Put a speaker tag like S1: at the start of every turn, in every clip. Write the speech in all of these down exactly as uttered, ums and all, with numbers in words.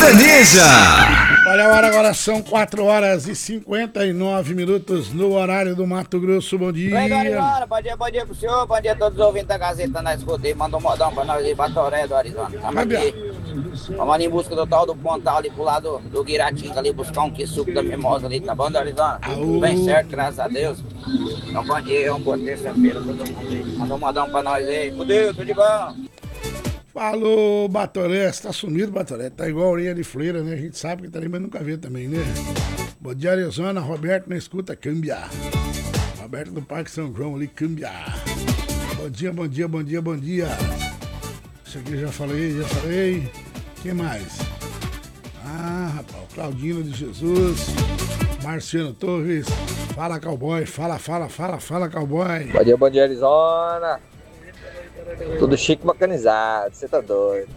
S1: Sertaneja.
S2: Olha a hora, agora são quatro horas e cinquenta e nove minutos no horário do Mato Grosso. Bom dia.
S3: Oi, Arizona, bom dia, bom dia pro senhor, bom dia a todos os ouvintes da Gazeta na escuta aí. Manda um modão pra nós aí, Batoré do Arizona. Tamo aqui. Vamos ali em busca do tal do Pontal ali pro lado do Guiratinga ali, buscar um quisuco da mimosa ali, tá bom, do Arizona? Tudo bem certo, graças a Deus. Então, bom dia, uma boa terça-feira pra todo mundo aí. Manda um modão pra nós aí. Fudeu, tudo de bom.
S2: Falou, Batoré, você tá sumido, Batoré, tá igual a orelha de freira, né? A gente sabe que tá ali, mas nunca vê também, né? Bom dia, Arizona, Roberto na escuta, câmbia. Roberto do Parque São João ali, câmbia. Bom dia, bom dia, bom dia, bom dia. Isso aqui eu já falei, já falei. Quem mais? Ah, rapaz, o Claudino de Jesus, Marciano Torres, fala, cowboy, fala, fala, fala, fala, cowboy.
S4: Bom dia, bom dia, Arizona. Tudo chique bacanizado, você tá doido.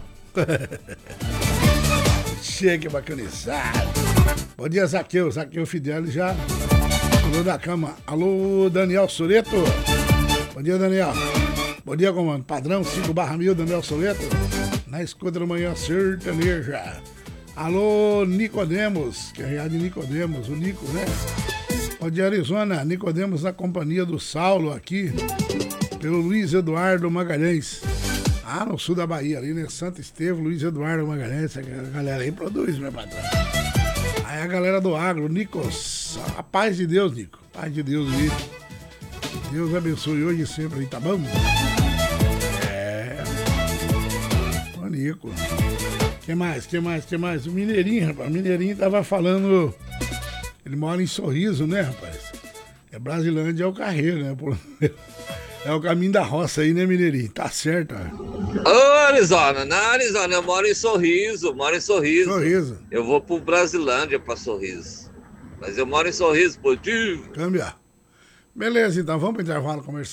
S2: Chique bacanizado. Bom dia, Zaqueu, Zaqueu Fidel já pulou da cama. Alô, Daniel Soreto. Bom dia, Daniel. Bom dia, comando. Padrão cinco barra mil, Daniel Soreto. Na escuta da manhã sertaneja. Alô, Nicodemos, que é real de Nicodemos, o Nico, né? Bom dia, Arizona. Nicodemos na companhia do Saulo aqui. Pelo Luiz Eduardo Magalhães. Ah, no sul da Bahia, ali, né? Santo Estevão, Luiz Eduardo Magalhães. Essa galera aí produz, meu patrão. Aí a galera do agro, Nicos. A paz de Deus, Nico. Paz de Deus, Nico. Deus abençoe hoje e sempre aí, tá bom? É. Ô, Nico. Que mais, que mais, que mais? O Mineirinho, rapaz. O Mineirinho tava falando. Ele mora em Sorriso, né, rapaz? É Brasilândia, é o Carreiro, né? Por... É o caminho da roça aí, né, Mineirinho? Tá certo, ó.
S5: Ô, Arizona, na Arizona, eu moro em Sorriso, moro em Sorriso.
S2: Sorriso.
S5: Eu vou pro Brasilândia pra Sorriso. Mas eu moro em Sorriso, positivo.
S2: Câmbia. Beleza, então, vamos pro intervalo comercial.